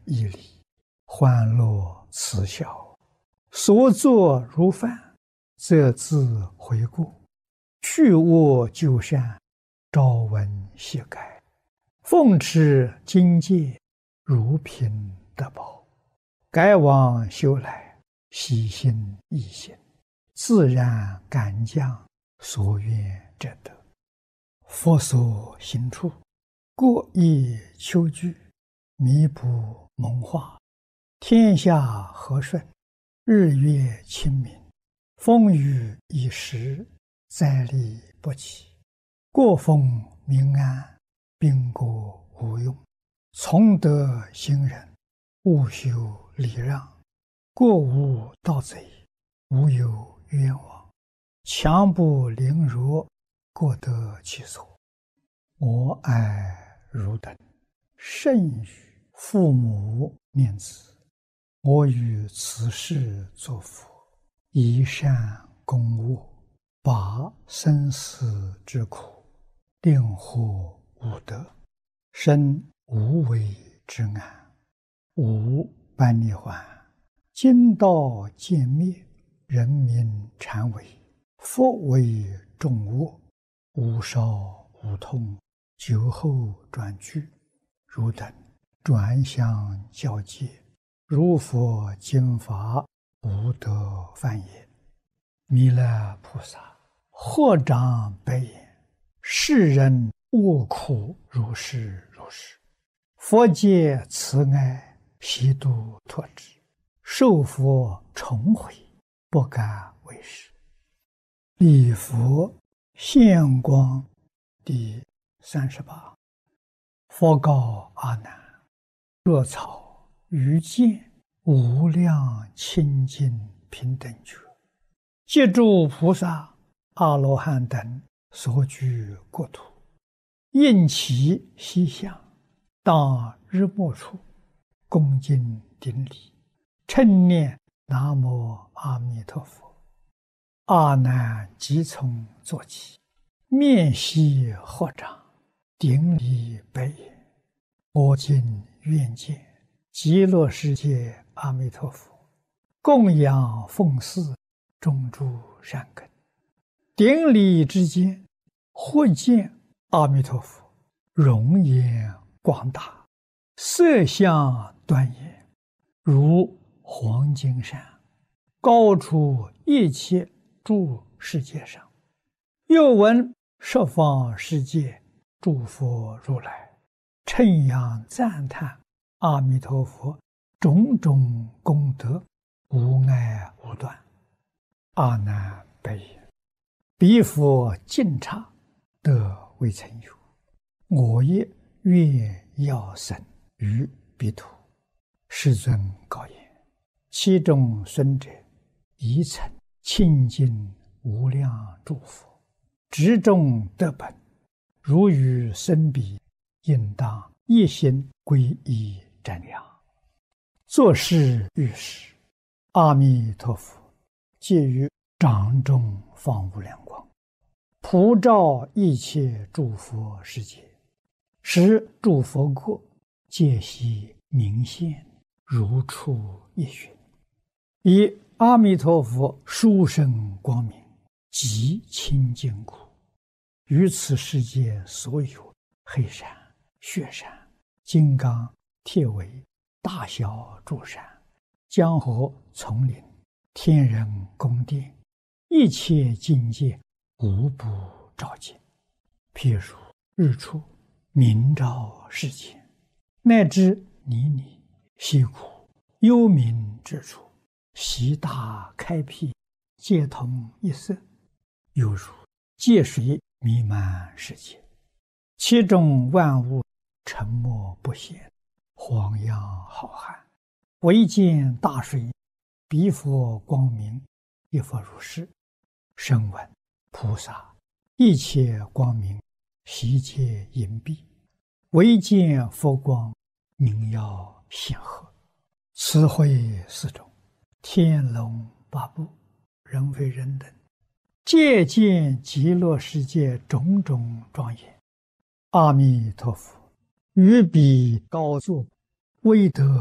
义理，欢乐慈孝，所作如饭，则自悔过，去恶就善，朝闻夕改，奉持经戒，如凭得宝，改往修来，喜心易行，自然感降所愿者得。佛所行处，过意求具，弥补蒙化，天下和顺，日月清明，风雨已时，灾利不起，过风民安，兵国无用，从德行人，务修礼让，过无盗贼，无有冤枉，强不凌辱，过得其所。我爱汝等，甚与父母念子，我于此世作佛，以善供恶，拔生死之苦，令获无得，生无为之安，无般涅槃，今道渐灭，人民禅为，佛为众恶，无少无痛，久后转居，汝等转相交界，如佛经法，无得犯也。弥勒菩萨合掌白言：世人恶苦如是如是，佛界慈爱，悉度脱之，受佛重回，不敢为是。礼佛现光第38。佛告阿难：若草于见无量清净平等觉，借诸菩萨阿罗汉等所居国土，应其西向，当日没处，恭敬顶礼，称念南无阿弥陀佛。阿难即从坐起，面悉合掌，顶礼白言：我今愿见极乐世界阿弥陀佛，供养奉祀，种诸善根。顶礼之间，忽见阿弥陀佛容颜广大，色相端严，如黄金山，高出一切诸世界上。又闻十方世界诸佛如来称扬赞叹阿弥陀佛种种功德，无碍无断。阿难白言：彼佛尽刹，得未曾有，我也愿要生于彼土。世尊告言：其中孙者，宜曾清净无量诸佛，执众得本，如与生彼，应当一心皈依瞻仰。作是遇时，阿弥陀佛借于掌中放无量光，普照一切诸佛世界，使诸佛国皆悉明现，如出一寻。以阿弥陀佛殊胜光明，极清净故，于此世界所有黑山、雪山、金刚、铁围、大小诸山、江河、丛林、天人宫殿，一切境界无不照见。譬如日出明照世间，乃至泥泞、溪谷、幽冥之处，悉大开辟，皆同一色，犹如界水弥漫世界，其中万物沉默不显，荒洋浩瀚，唯见大水，彼佛光明，亦复如是。声闻菩萨一切光明，悉皆隐蔽，唯见佛光，明耀显赫。此会四种，天龙八部，人非人等，皆见极乐世界种种庄严。阿弥陀佛于彼高坐，威德